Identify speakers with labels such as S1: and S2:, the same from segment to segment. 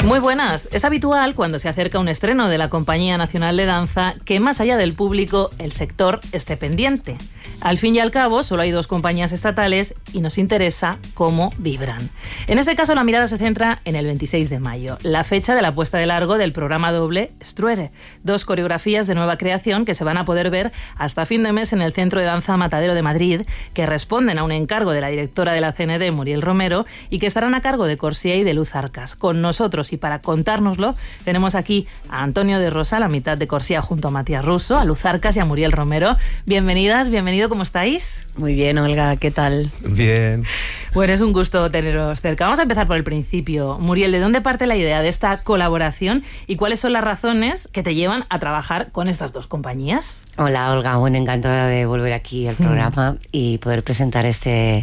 S1: Muy buenas. Es habitual cuando se acerca un estreno de la Compañía Nacional de Danza que más allá del público el sector esté pendiente. Al fin y al cabo solo hay 2 compañías estatales y nos interesa cómo vibran. En este caso la mirada se centra en el 26 de mayo, la fecha de la puesta de largo del programa doble Struere, 2 coreografías de nueva creación que se van a poder ver hasta fin de mes en el Centro de Danza Matadero de Madrid, que responden a un encargo de la directora de la CND, Muriel Romero, y que estarán a cargo de Corsia y de Luz Arcas. Con nosotros y para contárnoslo tenemos aquí a Antonio de Rosa, la mitad de Corsia, junto a Matías Russo, a Luz Arcas y a Muriel Romero. Bienvenidas, bienvenido, ¿cómo estáis?
S2: Muy bien, Olga, ¿qué tal?
S3: Bien.
S1: Bueno, es un gusto teneros cerca. Vamos a empezar por el principio. Muriel, ¿de dónde parte la idea de esta colaboración y cuáles son las razones que te llevan a trabajar con estas 2 compañías?
S2: Hola, Olga, bueno, encantada de volver aquí al programa y poder presentar este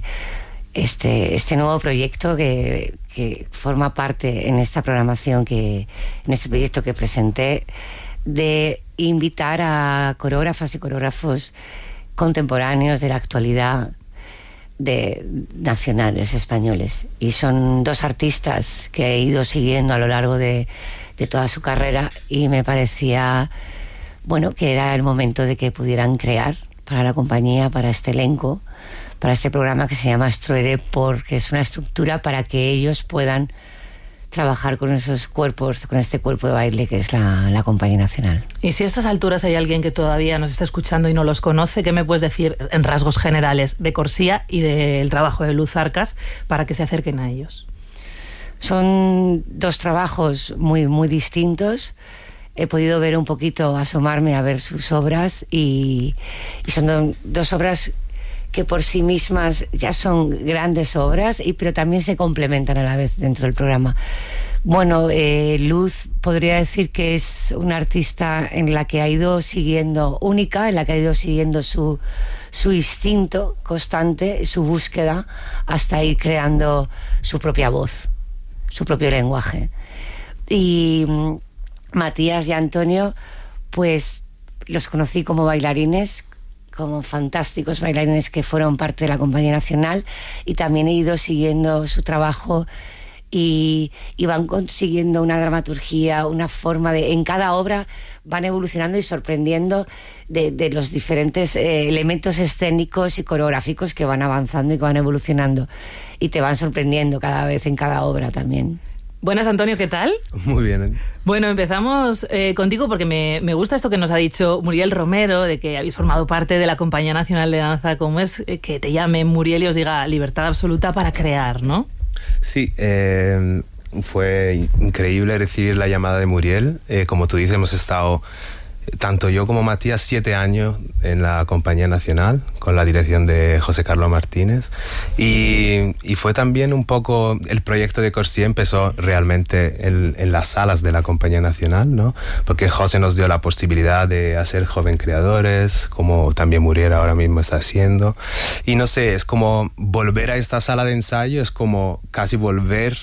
S2: nuevo proyecto que forma parte en esta programación, en este proyecto que presenté, de invitar a coreógrafas y coreógrafos contemporáneos de la actualidad, de nacionales españoles. Y son 2 artistas que he ido siguiendo a lo largo de toda su carrera y me parecía, bueno, que era el momento de que pudieran crear para la compañía, para este elenco, para este programa que se llama Struere, porque es una estructura para que ellos puedan trabajar con esos cuerpos, con este cuerpo de baile que es la Compañía Nacional.
S1: Y si a estas alturas hay alguien que todavía nos está escuchando y no los conoce, ¿qué me puedes decir en rasgos generales de Corsia y del trabajo de Luz Arcas para que se acerquen a ellos?
S2: Son 2 trabajos muy, muy distintos. He podido ver un poquito, asomarme a ver sus obras y son 2 obras que por sí mismas ya son grandes obras, pero también se complementan a la vez dentro del programa. Bueno, Luz podría decir que es una artista en la que ha ido siguiendo, única, en la que ha ido siguiendo su instinto constante, su búsqueda, hasta ir creando su propia voz, su propio lenguaje. Y Matías y Antonio, pues los conocí como bailarines, como fantásticos bailarines que fueron parte de la Compañía Nacional, y también he ido siguiendo su trabajo y van consiguiendo una dramaturgia, una forma de... En cada obra van evolucionando y sorprendiendo de los diferentes elementos escénicos y coreográficos que van avanzando y que van evolucionando y te van sorprendiendo cada vez en cada obra también.
S1: Buenas, Antonio, ¿qué tal?
S3: Muy bien.
S1: Bueno, empezamos contigo porque me gusta esto que nos ha dicho Muriel Romero, de que habéis formado parte de la Compañía Nacional de Danza. ¿Cómo es que te llame Muriel y os diga libertad absoluta para crear, no?
S3: Sí, fue increíble recibir la llamada de Muriel. Como tú dices, hemos estado, tanto yo como Matías, 7 años en la Compañía Nacional con la dirección de José Carlos Martínez, y fue también un poco el proyecto de Corsia empezó realmente en las salas de la Compañía Nacional, ¿no? Porque José nos dio la posibilidad de hacer joven creadores, como también Muriel ahora mismo está haciendo, y no sé, es como volver a esta sala de ensayo, es como casi volver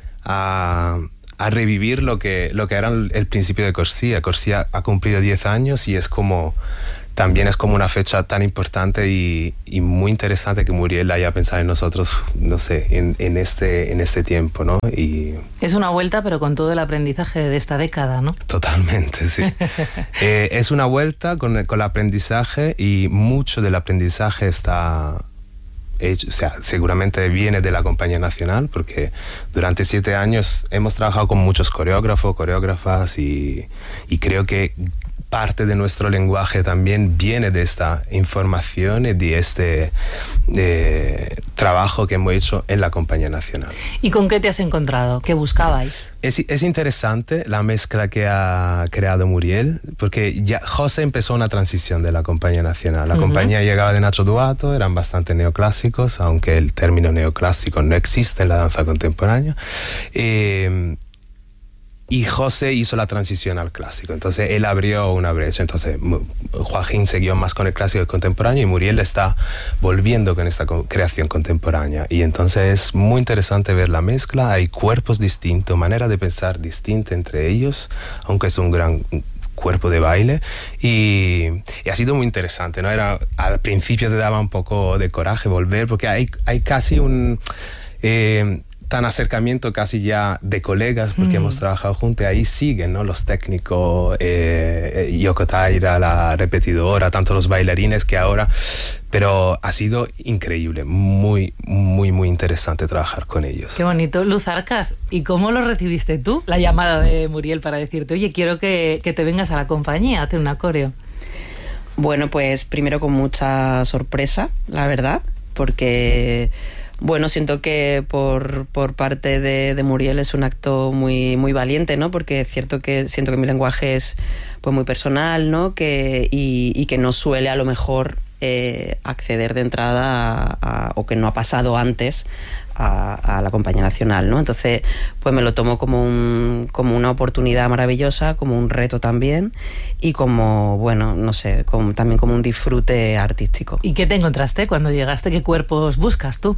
S3: a revivir lo que era el principio de Corsia. Corsia ha cumplido 10 años y también es como una fecha tan importante y muy interesante que Muriel haya pensado en nosotros, no sé, en este tiempo, ¿no? Y
S1: es una vuelta, pero con todo el aprendizaje de esta década, ¿no?
S3: Totalmente, sí. Es una vuelta con el aprendizaje, y mucho del aprendizaje está hecho, o sea, seguramente viene de la Compañía Nacional, porque durante 7 años hemos trabajado con muchos coreógrafos, coreógrafas, y creo que parte de nuestro lenguaje también viene de esta información y de este trabajo que hemos hecho en la Compañía Nacional.
S1: ¿Y con qué te has encontrado? ¿Qué buscabais?
S3: Es interesante la mezcla que ha creado Muriel, porque ya José empezó una transición de la Compañía Nacional. La compañía llegaba de Nacho Duato, eran bastante neoclásicos, aunque el término neoclásico no existe en la danza contemporánea. Y José hizo la transición al clásico, entonces él abrió una brecha. Entonces Joaquín siguió más con el clásico y el contemporáneo, y Muriel está volviendo con esta creación contemporánea, y entonces es muy interesante ver la mezcla. Hay cuerpos distintos, manera de pensar distinta entre ellos, aunque es un gran cuerpo de baile, y ha sido muy interesante, ¿no? Al principio te daba un poco de coraje volver, porque hay casi un... tan acercamiento casi ya de colegas, porque hemos trabajado juntos, ahí siguen, ¿no? Los técnicos, Yoko Taira, la repetidora, tanto los bailarines que ahora, pero ha sido increíble, muy, muy, muy interesante trabajar con ellos.
S1: Qué bonito. Luz Arcas, ¿y cómo lo recibiste tú? La llamada de Muriel para decirte, oye, quiero que te vengas a la compañía a hacer un coreo.
S4: Bueno, pues primero con mucha sorpresa, la verdad, porque... Bueno, siento que por parte de Muriel es un acto muy, muy valiente, ¿no? Porque es cierto que siento que mi lenguaje es pues muy personal, ¿no? Y que no suele a lo mejor acceder de entrada o que no ha pasado antes a la Compañía Nacional, ¿no? Entonces, pues me lo tomo como una oportunidad maravillosa, como un reto también y como, bueno, no sé, también como un disfrute artístico.
S1: ¿Y qué te encontraste cuando llegaste? ¿Qué cuerpos buscas tú?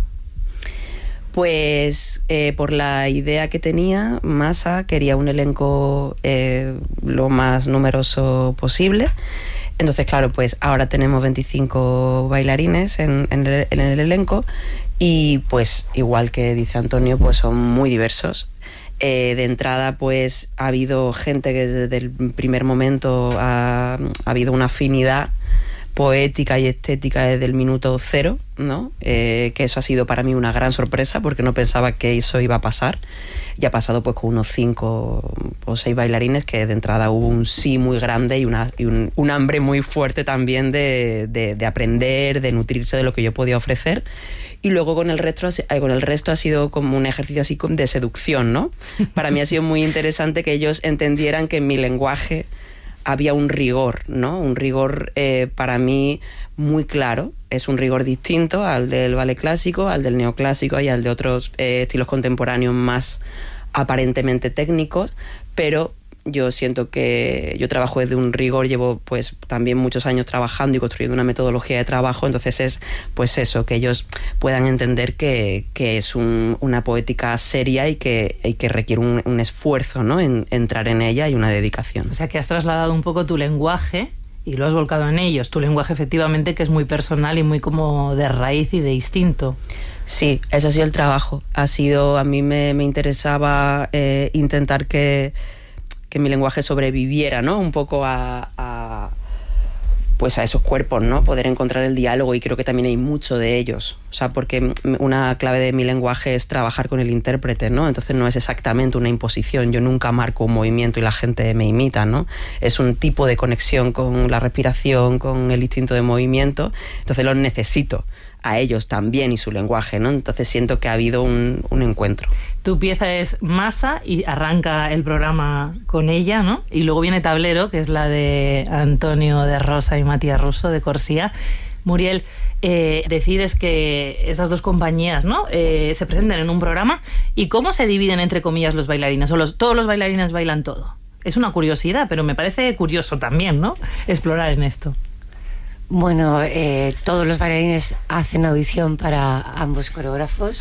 S4: Pues por la idea que tenía, Masa quería un elenco lo más numeroso posible. Entonces, claro, pues ahora tenemos 25 bailarines en el elenco y pues igual que dice Antonio, pues son muy diversos. De entrada, pues ha habido gente que desde el primer momento ha habido una afinidad poética y estética desde el minuto cero, ¿no? Que eso ha sido para mí una gran sorpresa porque no pensaba que eso iba a pasar. Y ha pasado pues con unos 5 o 6 bailarines que de entrada hubo un sí muy grande y un hambre muy fuerte también de aprender, de nutrirse de lo que yo podía ofrecer. Y luego con el resto ha sido como un ejercicio así de seducción, ¿no? Para mí ha sido muy interesante que ellos entendieran que en mi lenguaje había un rigor, ¿no? Un rigor para mí muy claro. Es un rigor distinto al del ballet clásico, al del neoclásico y al de otros estilos contemporáneos más aparentemente técnicos, pero yo siento que yo trabajo desde un rigor, llevo pues también muchos años trabajando y construyendo una metodología de trabajo, entonces es pues eso, que ellos puedan entender que es una poética seria y que requiere un esfuerzo, ¿no? En entrar en ella y una dedicación.
S1: O sea que has trasladado un poco tu lenguaje y lo has volcado en ellos, tu lenguaje efectivamente que es muy personal y muy como de raíz y de instinto.
S4: Sí, ese ha sido el trabajo. A mí me interesaba intentar que mi lenguaje sobreviviera, ¿no? Un poco a esos cuerpos, ¿no? Poder encontrar el diálogo y creo que también hay mucho de ellos. O sea, porque una clave de mi lenguaje es trabajar con el intérprete, ¿no? Entonces no es exactamente una imposición. Yo nunca marco un movimiento y la gente me imita, ¿no? Es un tipo de conexión con la respiración, con el instinto de movimiento. Entonces los necesito a ellos también y su lenguaje, ¿no? Entonces siento que ha habido un encuentro.
S1: Tu pieza es Masa y arranca el programa con ella, ¿no? Y luego viene Tablero, que es la de Antonio de Rosa y Matías Russo de Corsía. Muriel, decides que estas dos compañías, ¿no? Se presenten en un programa. ¿Y cómo se dividen, entre comillas, los bailarines? ¿O todos los bailarines bailan todo? Es una curiosidad, pero me parece curioso también, ¿no? Explorar en esto.
S2: Bueno, todos los bailarines hacen audición para ambos coreógrafos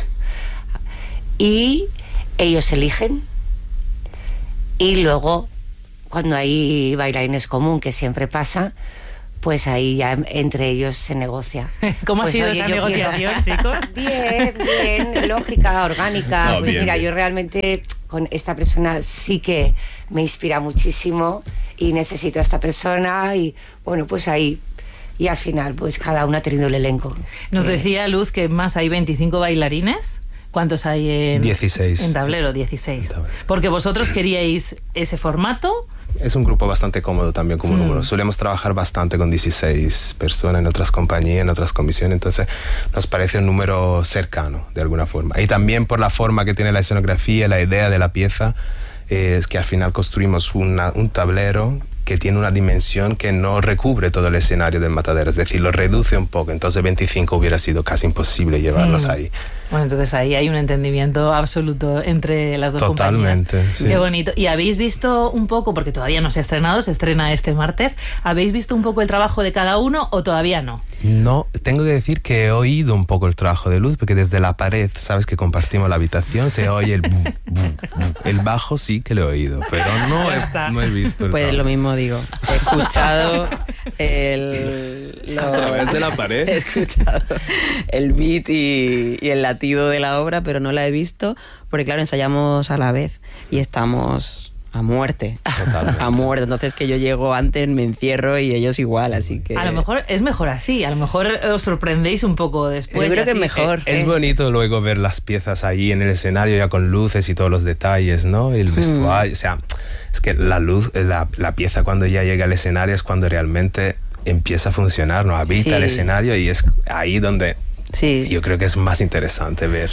S2: y ellos eligen, y luego cuando hay bailarines común, que siempre pasa, pues ahí ya entre ellos se negocia.
S1: ¿Cómo
S2: pues,
S1: ha sido esa negociación, chicos?
S2: Bien, lógica, orgánica.
S3: No,
S2: pues
S3: bien,
S2: mira,
S3: bien.
S2: yo realmente con esta persona sí que me inspira muchísimo y necesito a esta persona y bueno, pues ahí. Y al final, pues cada uno ha tenido el elenco.
S1: Nos decía Luz que más hay 25 bailarines. ¿Cuántos hay en
S3: 16?
S1: En Tablero, 16. Porque vosotros queríais ese formato.
S3: Es un grupo bastante cómodo también como número. Solemos trabajar bastante con 16 personas en otras compañías, en otras comisiones, entonces nos parece un número cercano de alguna forma. Y también por la forma que tiene la escenografía, la idea de la pieza, es que al final construimos un tablero que tiene una dimensión que no recubre todo el escenario del Matadero, es decir, lo reduce un poco, entonces 25 hubiera sido casi imposible llevarlos ahí.
S1: Bueno, entonces ahí hay un entendimiento absoluto entre las dos
S3: Totalmente,
S1: compañías.
S3: sí.
S1: Qué bonito. ¿Y habéis visto un poco, porque todavía no se ha estrenado, se estrena este martes, ¿habéis visto un poco el trabajo de cada uno o todavía no?
S3: No, tengo que decir que he oído un poco el trabajo de Luz, porque desde la pared, sabes que compartimos la habitación, se oye el bum, bum, bum. El bajo sí que lo he oído, pero no he visto el
S4: Pues
S3: trabajo.
S4: lo mismo digo. He escuchado el
S3: A través de la pared.
S4: He escuchado el beat y el latido de la obra, pero no la he visto porque, claro, ensayamos a la vez y estamos a muerte.
S3: Totalmente.
S4: A muerte. Entonces, que yo llego antes, me encierro y ellos igual, así que...
S1: A lo mejor es mejor así, a lo mejor os sorprendéis un poco después.
S4: Yo creo que es
S1: así.
S4: mejor.
S3: Es bonito luego ver las piezas ahí en el escenario ya con luces y todos los detalles, ¿no? El vestuario, o sea, es que la luz, la pieza cuando ya llega al escenario es cuando realmente empieza a funcionar, ¿no? Habita
S4: Sí.
S3: el escenario y es ahí donde
S4: Sí.
S3: yo creo que es más interesante ver,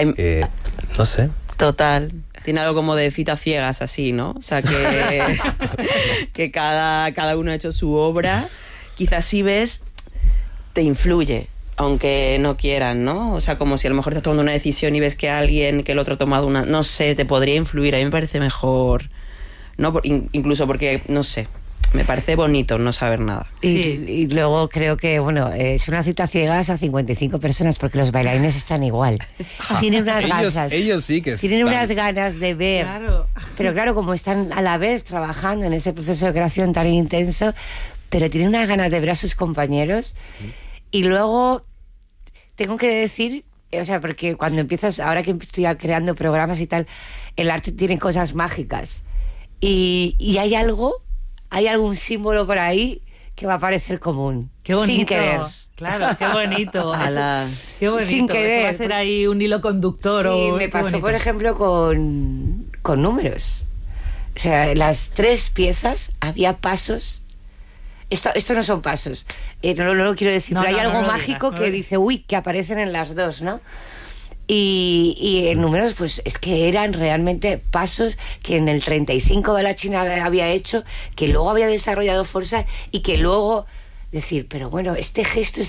S3: no sé.
S4: Total. Tiene algo como de citas ciegas así, ¿no? O sea, que cada uno ha hecho su obra. Quizás si ves, te influye, aunque no quieran, ¿no? O sea, como si a lo mejor estás tomando una decisión y ves que el otro ha tomado una... No sé, te podría influir. A mí me parece mejor, ¿no? Incluso porque, no sé, me parece bonito no saber nada.
S2: Y luego creo que, bueno, es una cita ciegas a 55 personas porque los bailarines están igual. Tienen unas ganas.
S3: Ellos sí que
S2: Tienen
S3: están.
S2: unas ganas de ver.
S1: Claro.
S2: Pero claro, como están a la vez trabajando en ese proceso de creación tan intenso, pero tienen unas ganas de ver a sus compañeros. Y luego tengo que decir, o sea, porque cuando empiezas, ahora que estoy creando programas y tal, el arte tiene cosas mágicas. Y hay algún símbolo por ahí que va a parecer común.
S1: Qué bonito.
S2: Sin querer.
S1: Claro, qué bonito.
S4: Ala.
S1: Qué bonito.
S2: Sin querer.
S1: Eso va a ser ahí un hilo conductor.
S2: Sí,
S1: o...
S2: me
S1: qué
S2: pasó,
S1: bonito.
S2: por ejemplo, con números. O sea, las 3 piezas había pasos. Esto no son pasos, no lo quiero decir,
S1: No,
S2: pero hay
S1: no,
S2: algo
S1: no lo
S2: mágico
S1: digas, no
S2: que
S1: lo
S2: dice, uy, que aparecen en las dos, ¿no? Y en números, pues es que eran realmente pasos que en el 35 Balanchine había hecho, que luego había desarrollado fuerza y que luego decir, pero bueno, este gesto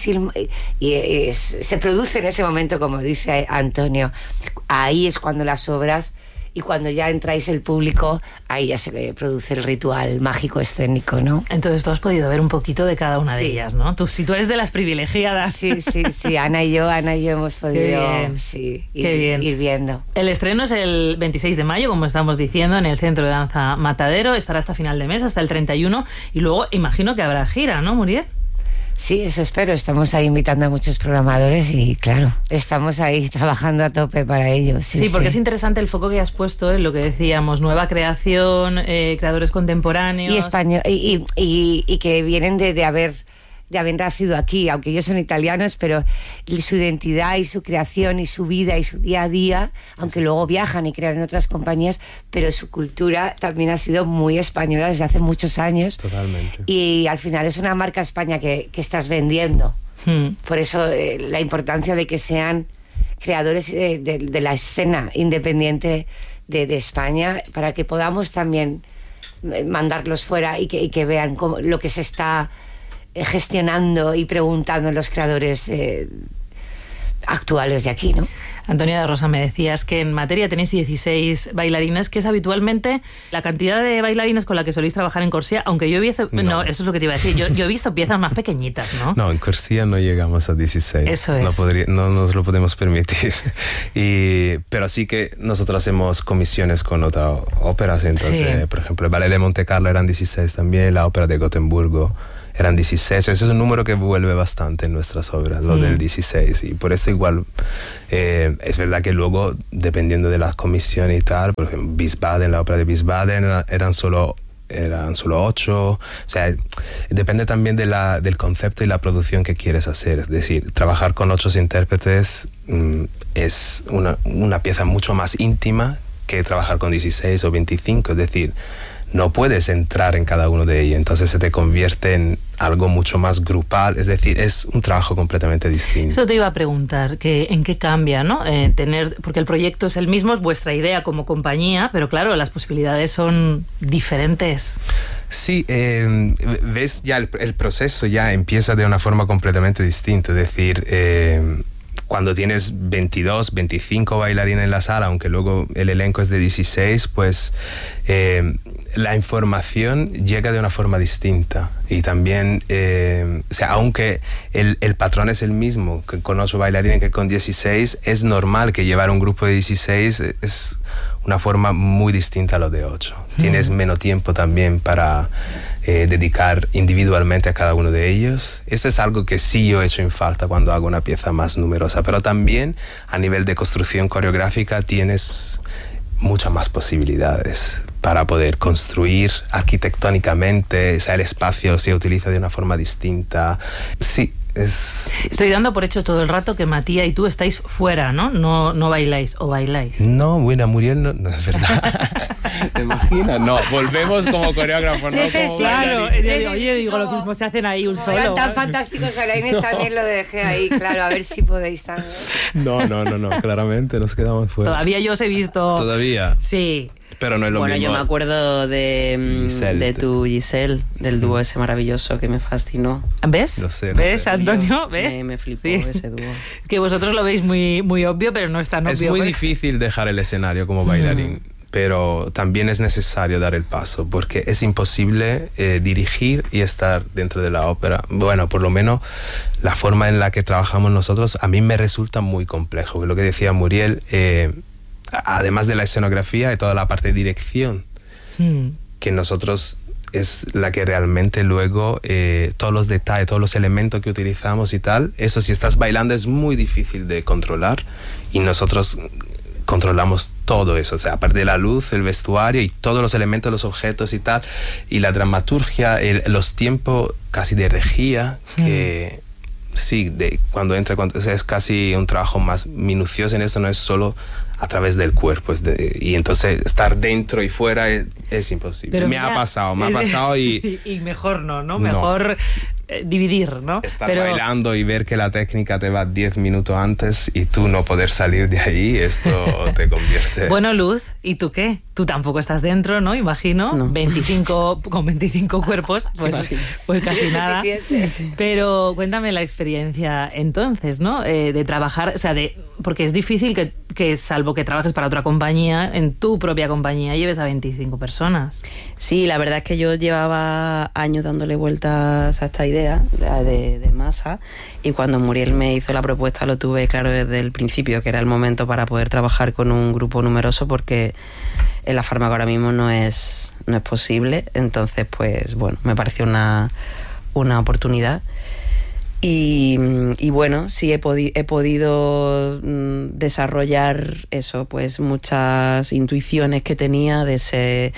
S2: se produce en ese momento, como dice Antonio. Ahí es cuando las obras, y cuando ya entráis el público, ahí ya se produce el ritual mágico escénico, ¿no?
S1: Entonces tú has podido ver un poquito de cada una de
S2: Sí.
S1: ellas, ¿no? Si tú eres de las privilegiadas.
S2: Sí, Ana y yo hemos podido
S1: bien. Qué bien.
S2: ir viendo.
S1: El estreno es el 26 de mayo, como estamos diciendo, en el Centro de Danza Matadero. Estará hasta final de mes, hasta el 31. Y luego imagino que habrá gira, ¿no, Muriel?
S2: Sí, eso espero. Estamos ahí invitando a muchos programadores y, claro, estamos ahí trabajando a tope para ello.
S1: Sí, porque es interesante el foco que has puesto en lo que decíamos, nueva creación, creadores contemporáneos.
S2: Y español, y que vienen de haber nacido aquí, aunque ellos son italianos, pero su identidad y su creación y su vida y su día a día, aunque luego viajan y crean en otras compañías, pero su cultura también ha sido muy española desde hace muchos años.
S3: Totalmente.
S2: Y al final es una marca España que estás vendiendo. Por eso la importancia de que sean creadores de la escena independiente de España, para que podamos también mandarlos fuera y que vean lo que se está gestionando y preguntando los creadores actuales de aquí, ¿no?
S1: Antonia de Rosa, me decías que en materia tenéis 16 bailarines, que es habitualmente la cantidad de bailarines con la que soléis trabajar en Corsia, aunque yo he visto... No, eso es lo que te iba a decir. Yo he visto piezas más pequeñitas, ¿no?
S3: No, en Corsia no llegamos a 16.
S1: Eso es.
S3: No nos lo podemos permitir. Pero sí que nosotros hacemos comisiones con otras óperas. Entonces,
S1: Sí.
S3: por ejemplo, el Ballet de Monte Carlo eran 16 también, la ópera de Gotemburgo eran 16. Ese es un número que vuelve bastante en nuestras obras, lo del 16. Y por eso igual es verdad que luego, dependiendo de las comisiones y tal, por ejemplo, Wiesbaden, la ópera de Wiesbaden eran solo 8. O sea, depende también del concepto y la producción que quieres hacer. Es decir, trabajar con 8 intérpretes es una pieza mucho más íntima que trabajar con 16 o 25. Es decir, no puedes entrar en cada uno de ellos, entonces se te convierte en algo mucho más grupal, es decir, es un trabajo completamente distinto.
S1: Eso te iba a preguntar, que en qué cambia, ¿no? Porque el proyecto es el mismo, es vuestra idea como compañía, pero claro, las posibilidades son diferentes.
S3: Sí, ves, ya el proceso ya empieza de una forma completamente distinta, es decir, cuando tienes 22, 25 bailarines en la sala, aunque luego el elenco es de 16, pues la información llega de una forma distinta. Y también, o sea, aunque el patrón es el mismo, que con 8 bailarines que con 16, es normal que llevar un grupo de 16 es una forma muy distinta a lo de 8. Tienes menos tiempo también para dedicar individualmente a cada uno de ellos. Eso es algo que sí yo he hecho en falta cuando hago una pieza más numerosa, pero también a nivel de construcción coreográfica tienes muchas más posibilidades para poder construir arquitectónicamente, o sea, el espacio se utiliza de una forma distinta. Sí,
S1: Estoy dando por hecho todo el rato que Matías y tú estáis fuera, ¿no? No bailáis, ¿o bailáis?
S3: No, bueno, Muriel no es verdad. ¿Te imaginas? No, volvemos como coreógrafos, no como
S1: claro,
S3: bailarines.
S1: oye, digo, lo mismo se hacen ahí un solo.
S2: Eran tan fantásticos bailarines, también lo dejé ahí, claro, a ver si podéis también.
S3: No, claramente nos quedamos fuera.
S1: Todavía yo os he visto...
S3: ¿Todavía?
S1: Sí.
S3: Pero no es lo
S4: bueno,
S3: mismo.
S4: yo me acuerdo de tu Giselle, del dúo ese maravilloso que me fascinó.
S1: ¿Ves?
S3: No sé.
S1: ¿Ves, Antonio? ¿Ves?
S4: Me flipó
S1: Sí.
S4: ese dúo.
S1: Que vosotros lo veis muy, muy obvio, pero no es tan obvio.
S3: Es muy difícil dejar el escenario como bailarín, pero también es necesario dar el paso, porque es imposible dirigir y estar dentro de la ópera. Bueno, por lo menos la forma en la que trabajamos nosotros a mí me resulta muy complejo. Lo que decía Muriel, además de la escenografía y toda la parte de dirección, que nosotros es la que realmente luego todos los detalles, todos los elementos que utilizamos y tal, eso si estás bailando es muy difícil de controlar, y nosotros controlamos todo eso, o sea, aparte de la luz, el vestuario y todos los elementos, los objetos y tal, y la dramaturgia, los tiempos casi de regía, que sí, cuando entra, o sea, es casi un trabajo más minucioso en esto, no es solo a través del cuerpo, y entonces estar dentro y fuera es imposible.
S1: Pero
S3: me ha pasado y
S1: mejor no, mejor dividir, ¿no?
S3: Estar bailando y ver que la técnica te va 10 minutos antes y tú no poder salir de ahí, esto te convierte...
S1: Bueno, Luz, ¿y tú qué? Tú tampoco estás dentro, ¿no? Imagino,
S4: No.
S1: 25 cuerpos, pues casi nada. Pero cuéntame la experiencia entonces, ¿no? De trabajar, o sea, porque es difícil que salvo que trabajes para otra compañía, en tu propia compañía lleves a 25 personas.
S4: Sí, la verdad es que yo llevaba años dándole vueltas a esta idea de masa, y cuando Muriel me hizo la propuesta lo tuve claro desde el principio, que era el momento para poder trabajar con un grupo numeroso, porque en la Fármaca ahora mismo no es posible. Entonces, pues bueno, me pareció una oportunidad. Y bueno, sí he podido desarrollar eso, pues muchas intuiciones que tenía de ese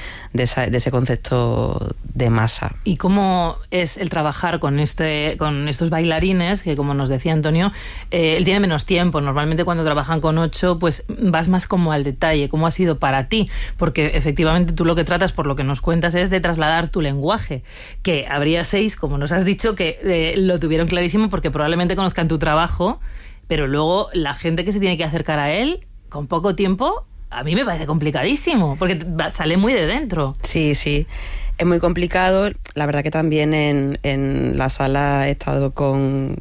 S4: concepto de masa.
S1: ¿Y cómo es el trabajar con estos bailarines? Que, como nos decía Antonio, él tiene menos tiempo. Normalmente cuando trabajan con 8, pues vas más como al detalle. ¿Cómo ha sido para ti? Porque efectivamente tú lo que tratas, por lo que nos cuentas, es de trasladar tu lenguaje. Que habría 6, como nos has dicho, que lo tuvieron clarísimo, porque probablemente conozcan tu trabajo, pero luego la gente que se tiene que acercar a él con poco tiempo, a mí me parece complicadísimo, porque sale muy de dentro.
S4: Sí, es muy complicado. La verdad que también en la sala he estado con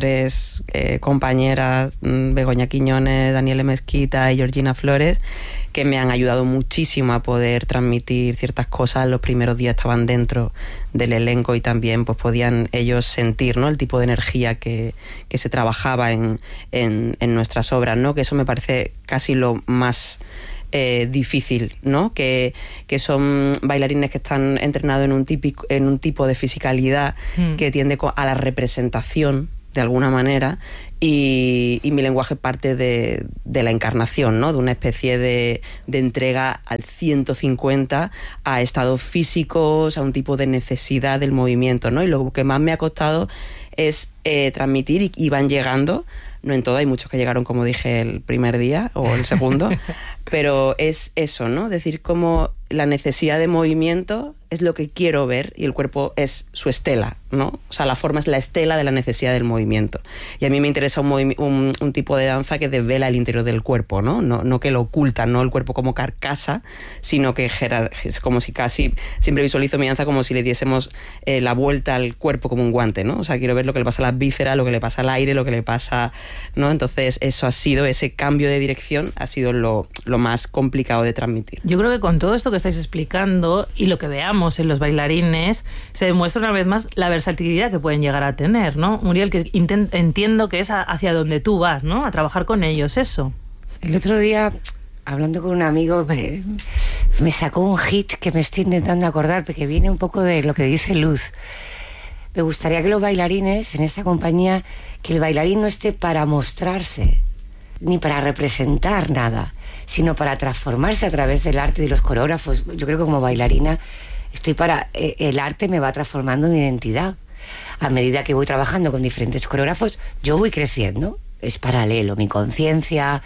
S4: 3 compañeras, Begoña Quiñones, Daniela Mezquita y Georgina Flores, que me han ayudado muchísimo a poder transmitir ciertas cosas. Los primeros días estaban dentro del elenco y también pues podían ellos sentir, ¿no?, el tipo de energía que se trabajaba en nuestras obras, ¿no? Que eso me parece casi lo más difícil, ¿no? Que son bailarines que están entrenados en un tipo de fisicalidad que tiende a la representación de alguna manera, y mi lenguaje parte de la encarnación, ¿no? De una especie de entrega al 150 a estados físicos, a un tipo de necesidad del movimiento, ¿no? Y lo que más me ha costado es transmitir, y van llegando, no en todo, hay muchos que llegaron, como dije, el primer día o el segundo, pero es eso, ¿no? Es decir, como la necesidad de movimiento es lo que quiero ver, y el cuerpo es su estela, ¿no? O sea, la forma es la estela de la necesidad del movimiento. Y a mí me interesa un tipo de danza que desvela el interior del cuerpo, ¿no? No que lo oculta, no el cuerpo como carcasa, sino que es como si casi, siempre visualizo mi danza como si le diésemos la vuelta al cuerpo como un guante, ¿no? O sea, quiero ver lo que le pasa a las vísceras, lo que le pasa al aire, lo que le pasa, ¿no? Entonces, eso ha sido, ese cambio de dirección ha sido lo más complicado de transmitir.
S1: Yo creo que con todo esto que estáis explicando y lo que veamos en los bailarines, se demuestra una vez más la versatilidad que pueden llegar a tener, ¿no? Muriel, que entiendo que es hacia donde tú vas, ¿no? A trabajar con ellos, eso.
S2: El otro día hablando con un amigo, me sacó un hit que me estoy intentando acordar, porque viene un poco de lo que dice Luz. Me gustaría que los bailarines en esta compañía, que el bailarín no esté para mostrarse, ni para representar nada, sino para transformarse a través del arte de los coreógrafos. Yo creo que como bailarina el arte me va transformando mi identidad. A medida que voy trabajando con diferentes coreógrafos, yo voy creciendo. Es paralelo, mi conciencia.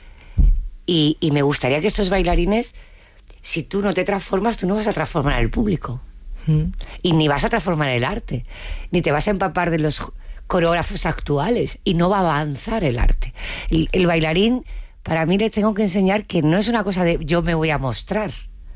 S2: Y me gustaría que estos bailarines, si tú no te transformas, tú no vas a transformar al público. Y ni vas a transformar el arte, ni te vas a empapar de los coreógrafos actuales, y no va a avanzar el arte. El bailarín, para mí, les tengo que enseñar que no es una cosa de yo me voy a mostrar.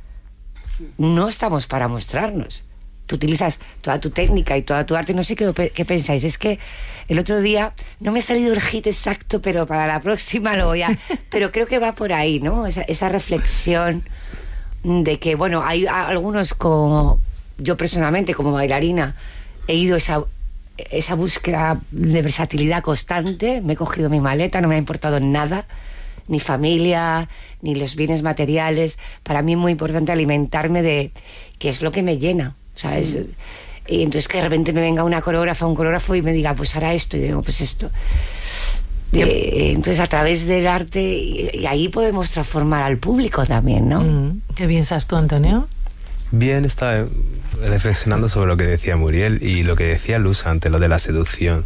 S2: No estamos para mostrarnos. Tú utilizas toda tu técnica y toda tu arte. No sé qué pensáis. Es que el otro día no me ha salido el hit exacto, pero para la próxima lo voy a... Pero creo que va por ahí, ¿no? Esa reflexión de que, bueno, hay algunos, como yo personalmente como bailarina he ido esa búsqueda de versatilidad constante. Me he cogido mi maleta, no me ha importado nada, ni familia, ni los bienes materiales. Para mí es muy importante alimentarme de qué es lo que me llena, ¿sabes? Y entonces que de repente me venga una coreógrafa, un coreógrafo y me diga, pues hará esto, y yo digo, pues esto. Entonces a través del arte, y ahí podemos transformar al público también, ¿no?
S1: ¿Qué piensas tú, Antonio?
S3: Bien, estaba reflexionando sobre lo que decía Muriel y lo que decía Luz antes, lo de la seducción.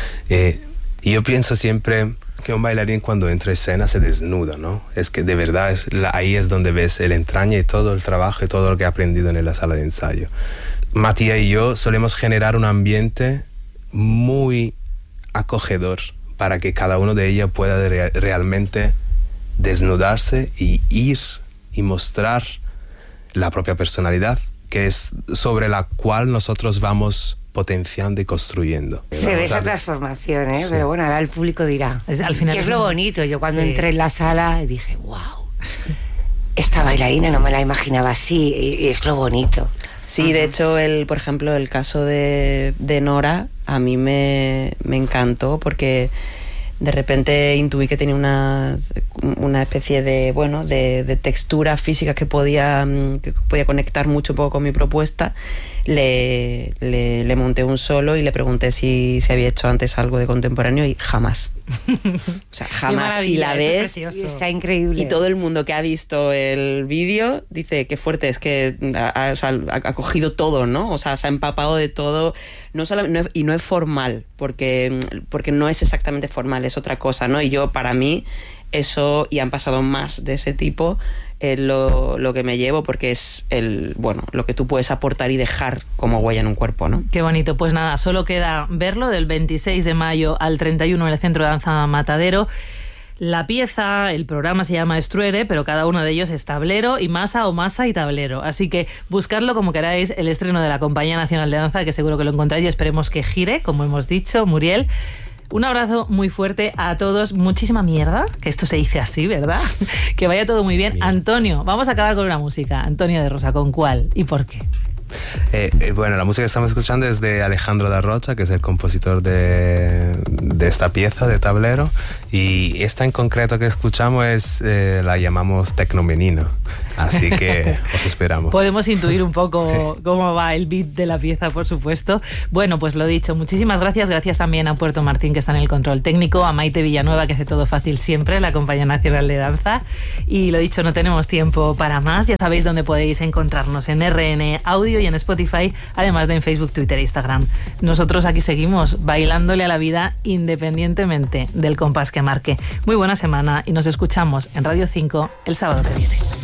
S3: Y yo pienso siempre que un bailarín cuando entra a escena se desnuda, ¿no? Es que de verdad ahí es donde ves el entraña y todo el trabajo y todo lo que he aprendido en la sala de ensayo. Matías y yo solemos generar un ambiente muy acogedor para que cada uno de ellos pueda realmente desnudarse y ir y mostrar la propia personalidad, que es sobre la cual nosotros vamos potenciando y construyendo.
S2: Se ve esa transformación, ¿eh? Sí. Pero bueno, ahora el público dirá.
S1: Al final
S2: que es lo bonito. Yo cuando entré en la sala dije, wow, esta bailarina no me la imaginaba así, y es lo bonito.
S4: Sí, de hecho, por ejemplo, el caso de Nora a mí me encantó, porque de repente intuí que tenía una especie de textura física que podía conectar mucho un poco con mi propuesta. Le monté un solo y le pregunté si se había hecho antes algo de contemporáneo, y jamás. O sea, jamás. Y la ves,
S2: y está increíble.
S4: Y todo el mundo que ha visto el vídeo dice qué fuerte es, que ha cogido todo, ¿no? O sea, se ha empapado de todo. Y no es formal, porque no es exactamente formal, es otra cosa, ¿no? Y yo, para mí, eso, y han pasado más de ese tipo, es lo que me llevo, porque es lo que tú puedes aportar y dejar como huella en un cuerpo, ¿no?
S1: Qué bonito. Pues nada, solo queda verlo del 26 de mayo al 31 en el Centro de Danza Matadero. La pieza, el programa se llama Estruere, pero cada uno de ellos es tablero y masa, o masa y tablero. Así que buscadlo como queráis, el estreno de la Compañía Nacional de Danza, que seguro que lo encontráis, y esperemos que gire, como hemos dicho. Muriel, un abrazo muy fuerte a todos. Muchísima mierda, que esto se dice así, ¿verdad? Que vaya todo muy bien. Antonio, vamos a acabar con una música. Antonio de Rosa, ¿con cuál y por qué?
S3: Bueno, la música que estamos escuchando es de Alejandro da Rocha, que es el compositor de esta pieza de tablero, y esta en concreto que escuchamos la llamamos Tecnomenino, así que os esperamos.
S1: Podemos intuir un poco cómo va el beat de la pieza, por supuesto. Bueno, pues lo dicho, muchísimas gracias. Gracias también a Puerto Martín, que está en el control técnico, a Maite Villanueva, que hace todo fácil siempre, la Compañía Nacional de Danza, y lo dicho, no tenemos tiempo para más. Ya sabéis dónde podéis encontrarnos, en RN Audio y en Spotify, además de en Facebook, Twitter e Instagram. Nosotros aquí seguimos bailándole a la vida independientemente del compás que marque. Muy buena semana y nos escuchamos en Radio 5 el sábado que viene.